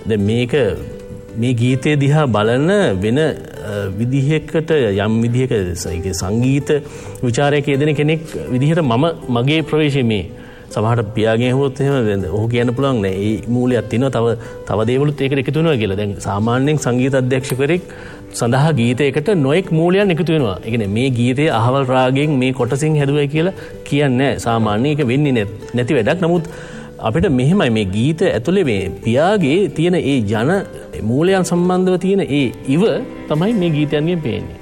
දැන් මේ ගීතය දිහා බලන වෙන විදිහකට යම් විදිහක සංගීත විචාරයක යෙදෙන කෙනෙක් විදිහට මගේ ප්‍රවේශයේ මේ සමහරට පියාගෙන් ඇහුවොත් එහෙම ඔහු කියන්න පුළුවන් නෑ මේ මූලයක් තියෙනවා තව දේවලුත් ඒකට එකතු වෙනවා කියලා. දැන් සාමාන්‍යයෙන් සංගීත අධ්‍යක්ෂකවරයෙක් සඳහා ගීතයකට නොඑක් මූලයන් එකතු වෙනවා. ඒ කියන්නේ මේ ගීතයේ අහවල් රාගයෙන් මේ කොටසින් හැදුවයි කියලා කියන්නේ නෑ. සාමාන්‍යයෙන් ඒක වෙන්නේ නැති වැඩක්. නමුත් අපිට මෙහෙමයි මේ ගීත ඇතුලේ මේ පියාගේ තියෙන ඒ ජන මූලයන් සම්බන්ධව තියෙන ඒ ඉව තමයි මේ ගීතයන්ගෙන් පේන්නේ.